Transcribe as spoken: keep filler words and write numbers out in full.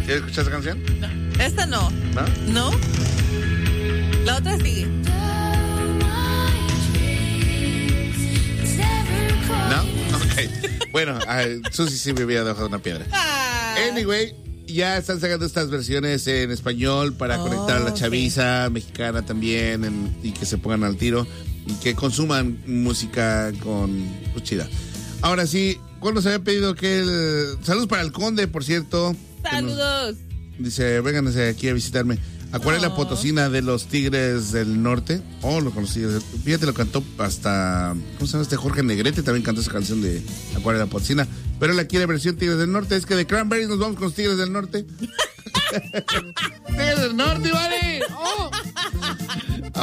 ¿Quieres escuchar esa canción? No. Esta no. ¿No? ¿No? La otra sigue. ¿No? Ok. Bueno, Susi sí me había dejado una piedra. Ah. Anyway, ya están sacando estas versiones en español para oh, conectar a la chaviza okay. mexicana también en, y que se pongan al tiro y que consuman música con pues, chida. Ahora sí, ¿cuándo se había pedido que el... Saludos para el Conde, por cierto. Saludos. Nos... Dice, vénganse aquí a visitarme. Acuarela oh. Potosina de los Tigres del Norte. Oh, lo conocí. Fíjate, lo cantó hasta... ¿Cómo se llama este? Jorge Negrete también cantó esa canción de Acuarela Potosina. Pero él la quiere versión Tigres del Norte. Es que de Cranberries nos vamos con los Tigres del Norte. ¡Tigres del Norte, vale! ¡Oh!